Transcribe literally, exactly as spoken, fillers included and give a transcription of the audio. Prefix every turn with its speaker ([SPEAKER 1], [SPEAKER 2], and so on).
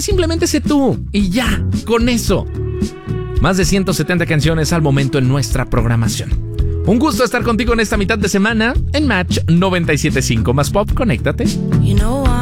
[SPEAKER 1] simplemente sé tú y ya, con eso. Más de ciento setenta canciones al momento en nuestra programación. Un gusto estar contigo en esta mitad de semana en Match noventa y siete punto cinco. Más pop, conéctate.